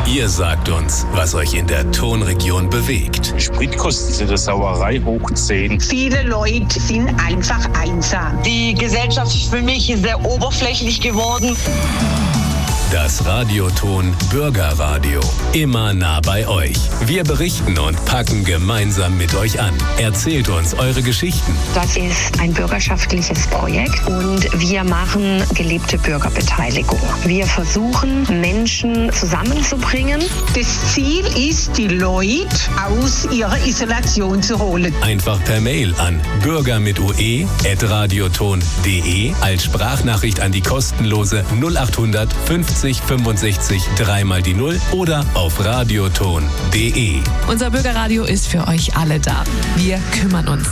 Ihr sagt uns, was euch in der Tonregion bewegt. Spritkosten sind eine Sauerei hoch 10. Viele Leute sind einfach einsam. Die Gesellschaft ist für mich sehr oberflächlich geworden. Das Radioton Bürgerradio. Immer nah bei euch. Wir berichten und packen gemeinsam mit euch an. Erzählt uns eure Geschichten. Das ist ein bürgerschaftliches Projekt und wir machen gelebte Bürgerbeteiligung. Wir versuchen, Menschen zusammenzubringen. Das Ziel ist, die Leute aus ihrer Isolation zu holen. Einfach per Mail an bürger@radioton.de als Sprachnachricht an die kostenlose 0800 50 65 3 mal die 0 oder auf radioton.de. Unser Bürgerradio ist für euch alle da. Wir kümmern uns.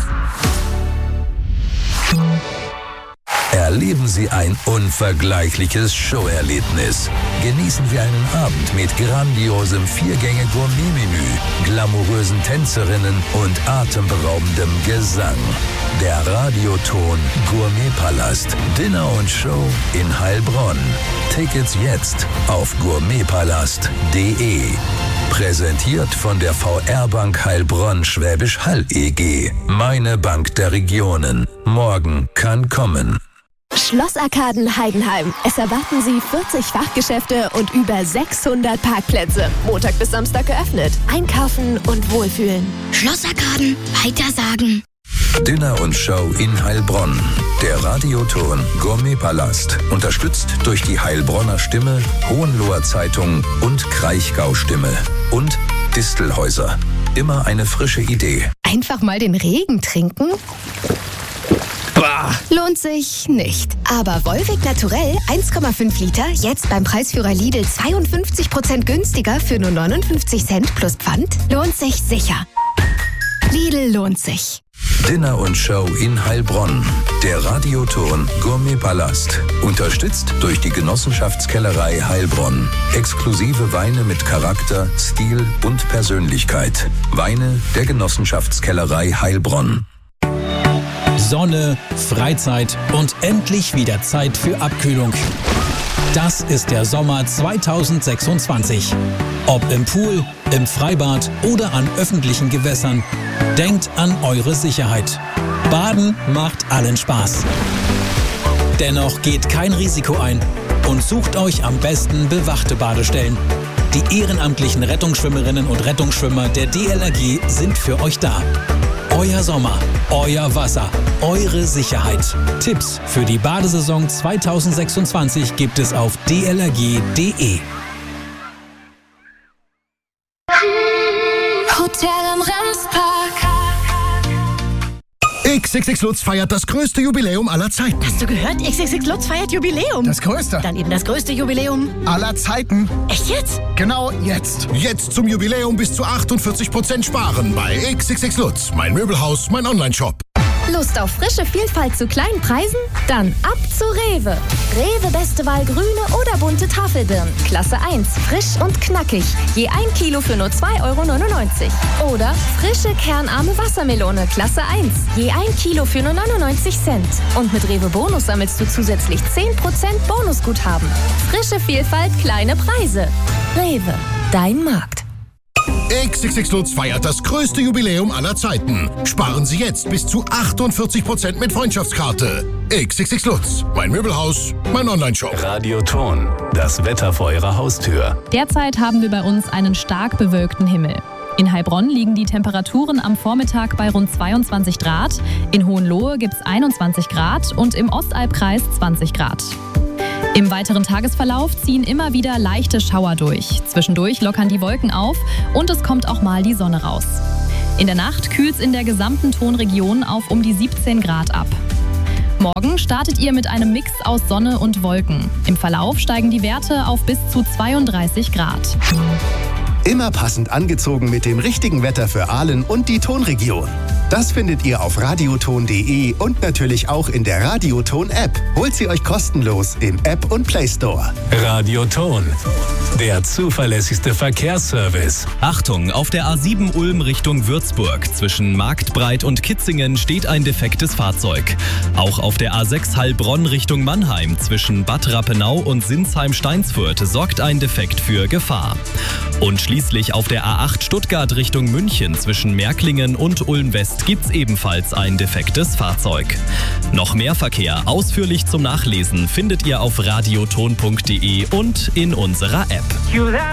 Erleben Sie ein unvergleichliches Showerlebnis. Genießen Sie einen Abend mit grandiosem 4-Gänge-Gourmet-Menü, glamourösen Tänzerinnen und atemberaubendem Gesang. Der Radioton Gourmetpalast. Dinner und Show in Heilbronn. Tickets jetzt auf gourmetpalast.de. Präsentiert von der VR Bank Heilbronn Schwäbisch Hall EG. Meine Bank der Regionen. Morgen kann kommen. Schlossarkaden Heidenheim. Es erwarten Sie 40 Fachgeschäfte und über 600 Parkplätze. Montag bis Samstag geöffnet. Einkaufen und wohlfühlen. Schlossarkaden, weitersagen. Dinner und Show in Heilbronn. Der Radioton Gourmetpalast. Unterstützt durch die Heilbronner Stimme, Hohenloher Zeitung und Kraichgau Stimme. Und Distelhäuser. Immer eine frische Idee. Einfach mal den Regen trinken? Lohnt sich nicht. Aber Wolwig Naturell 1,5 Liter, jetzt beim Preisführer Lidl 52% günstiger für nur 59 Cent plus Pfand, lohnt sich sicher. Lidl lohnt sich. Dinner und Show in Heilbronn. Der Radioton Gourmetpalast. Unterstützt durch die Genossenschaftskellerei Heilbronn. Exklusive Weine mit Charakter, Stil und Persönlichkeit. Weine der Genossenschaftskellerei Heilbronn. Sonne, Freizeit und endlich wieder Zeit für Abkühlung. Das ist der Sommer 2026. Ob im Pool, im Freibad oder an öffentlichen Gewässern, denkt an eure Sicherheit. Baden macht allen Spaß. Dennoch geht kein Risiko ein und sucht euch am besten bewachte Badestellen. Die ehrenamtlichen Rettungsschwimmerinnen und Rettungsschwimmer der DLRG sind für euch da. Euer Sommer, euer Wasser, eure Sicherheit. Tipps für die Badesaison 2026 gibt es auf dlrg.de. Hotel im Remspark. XXX Lutz feiert das größte Jubiläum aller Zeiten. Hast du gehört? XXX Lutz feiert Jubiläum. Das größte. Dann eben das größte Jubiläum aller Zeiten. Echt jetzt? Genau jetzt. Jetzt zum Jubiläum bis zu 48% sparen bei XXX Lutz. Mein Möbelhaus, mein Onlineshop. Lust auf frische Vielfalt zu kleinen Preisen? Dann ab zu Rewe. Rewe beste Wahl grüne oder bunte Tafelbirnen. Klasse 1, frisch und knackig. Je 1 Kilo für nur 2,99 €. Oder frische kernarme Wassermelone, Klasse 1. Je 1 Kilo für nur 99 Cent. Und mit Rewe Bonus sammelst du zusätzlich 10% Bonusguthaben. Frische Vielfalt, kleine Preise. Rewe, dein Markt. XXX Lutz feiert das größte Jubiläum aller Zeiten. Sparen Sie jetzt bis zu 48% mit Freundschaftskarte. XXX Lutz, mein Möbelhaus, mein Onlineshop. Radioton, das Wetter vor Ihrer Haustür. Derzeit haben wir bei uns einen stark bewölkten Himmel. In Heilbronn liegen die Temperaturen am Vormittag bei rund 22 Grad, in Hohenlohe gibt es 21 Grad und im Ostalbkreis 20 Grad. Im weiteren Tagesverlauf ziehen immer wieder leichte Schauer durch. Zwischendurch lockern die Wolken auf und es kommt auch mal die Sonne raus. In der Nacht kühlt es in der gesamten Tonregion auf um die 17 Grad ab. Morgen startet ihr mit einem Mix aus Sonne und Wolken. Im Verlauf steigen die Werte auf bis zu 32 Grad. Immer passend angezogen mit dem richtigen Wetter für Aalen und die Tonregion. Das findet ihr auf radioton.de und natürlich auch in der Radioton-App. Holt sie euch kostenlos im App und Play Store. Radioton, der zuverlässigste Verkehrsservice. Achtung, auf der A7 Ulm Richtung Würzburg zwischen Marktbreit und Kitzingen steht ein defektes Fahrzeug. Auch auf der A6 Heilbronn Richtung Mannheim zwischen Bad Rappenau und Sinsheim-Steinsfurt sorgt ein Defekt für Gefahr. Und schließlich auf der A8 Stuttgart Richtung München zwischen Märklingen und Ulm West gibt's ebenfalls ein defektes Fahrzeug. Noch mehr Verkehr ausführlich zum Nachlesen findet ihr auf radioton.de und in unserer App.